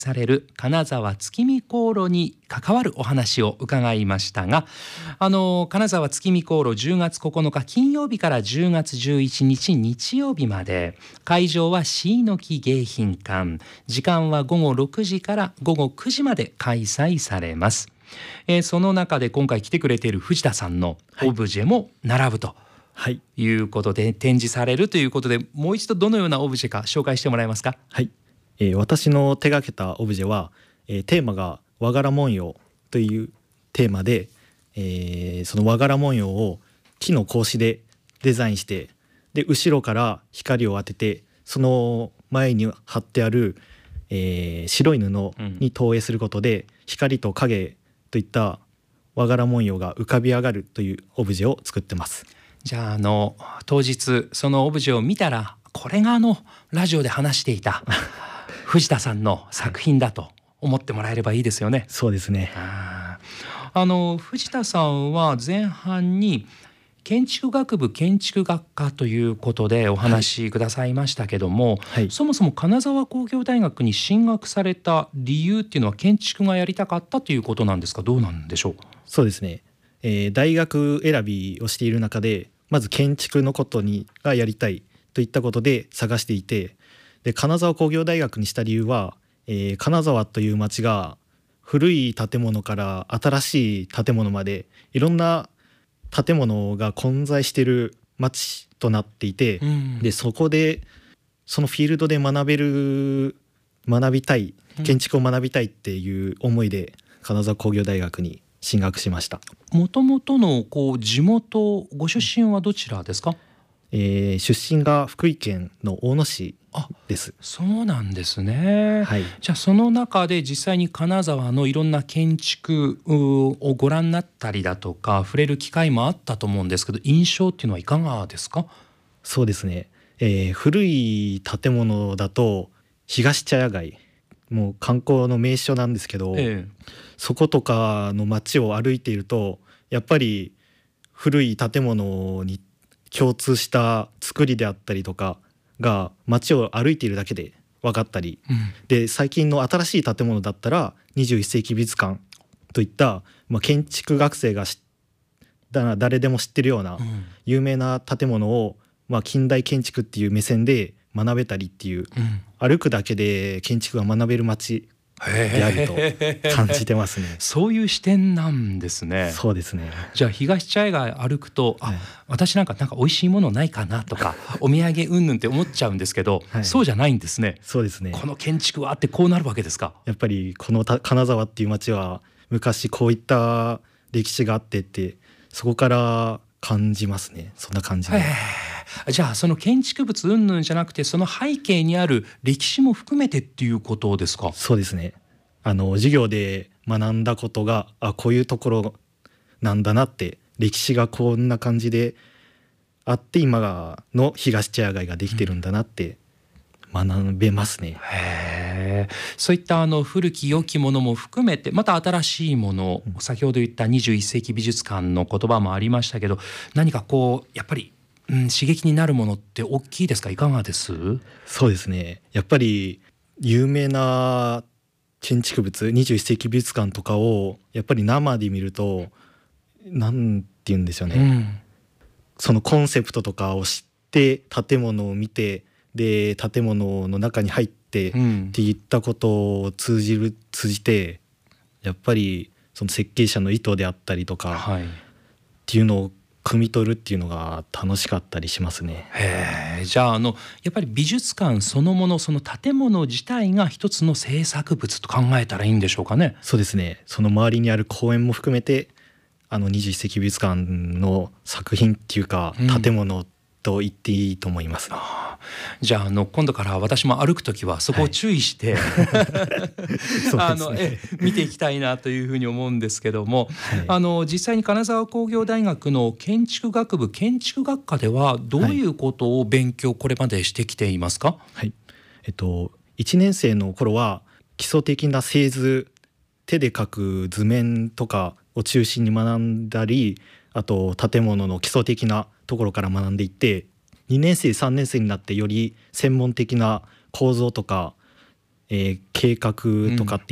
される金沢月見香炉に関わるお話を伺いましたが、金沢月見香炉10月9日金曜日から10月11日日曜日まで、会場は椎の木迎賓館、時間は午後6時から午後9時まで開催されます。その中で今回来てくれている藤田さんのオブジェも並ぶということで、展示されるということで、もう一度どのようなオブジェか紹介してもらえますか？ はい、私の手がけたオブジェは、テーマが和柄文様というテーマで、その和柄文様を木の格子でデザインして、で後ろから光を当てて、その前に貼ってある、白い布に投影することで、光と影といった和柄文様が浮かび上がるというオブジェを作ってます。 じゃあ、当日そのオブジェを見たら、これがラジオで話していた藤田さんの作品だと思ってもらえればいいですよね。 そうですね。 藤田さんは前半に建築学部建築学科ということでお話しくださいましたけども、そもそも金沢工業大学に進学された理由っていうのは建築がやりたかったということなんですか？どうなんでしょう？ そうですね、大学選びをしている中で、まず建築のことがやりたいといったことで探していて、で金沢工業大学にした理由は、金沢という町が古い建物から新しい建物までいろんな建物が混在している町となっていて、でそこでそのフィールドで学びたい、建築を学びたいっていう思いで金沢工業大学に進学しました。 もともとの地元、ご出身はどちらですか？ 出身が福井県の大野市です。 そうなんですね。じゃあその中で実際に金沢のいろんな建築をご覧になったりだとか触れる機会もあったと思うんですけど、印象っていうのはいかがですか？ そうですね、古い建物だと東茶屋街、もう観光の名所なんですけど、そことかの街を歩いていると、やっぱり古い建物に共通した作りであったりとかが街を歩いているだけで分かったり、で最近の新しい建物だったら21世紀美術館といった、建築学生が誰でも知ってるような有名な建物を、近代建築っていう目線で学べたりっていう、歩くだけで建築が学べる街であると感じてますね。 そういう視点なんですね。 そうですね。 じゃあ東茶屋街歩くと、私なんか美味しいものないかなとかお土産うんぬんって思っちゃうんですけど、そうじゃないんですね。 そうですね。 この建築はあってこうなるわけですか？ やっぱりこの金沢っていう町は昔こういった歴史があってって、そこから感じますね。そんな感じで。 じゃあその建築物云々じゃなくて、その背景にある歴史も含めてっていうことですか？ そうですね。授業で学んだことが、こういうところなんだなって、歴史がこんな感じであって今の東茶屋街ができてるんだなって学べますね。 そういった古き良きものも含めて、また新しいもの、先ほど言った21世紀美術館の言葉もありましたけど、何かやっぱり刺激になるものって大きいですか？いかがです？ そうですね。やっぱり有名な建築物、21世紀美術館とかをやっぱり生で見ると、なんて言うんでしょうね、そのコンセプトとかを知って建物を見て、で建物の中に入ってっていったことを通じて、やっぱりその設計者の意図であったりとか、っていうのを汲み取るっていうのが楽しかったりしますね。 じゃあやっぱり美術館そのもの、その建物自体が一つの制作物と考えたらいいんでしょうかね？ そうですね。その周りにある公園も含めて21世紀美術館の作品っていうか、建物と言っていいと思います。 じゃあ今度から私も歩くときはそこを注意して、見ていきたいなというふうに思うんですけども、実際に金沢工業大学の建築学部建築学科ではどういうことを勉強これまでしてきていますか？ 1年生の頃は基礎的な製図、手で描く図面とかを中心に学んだり、あと建物の基礎的なところから学んでいって、2年生3年生になってより専門的な構造とか、 計画とかって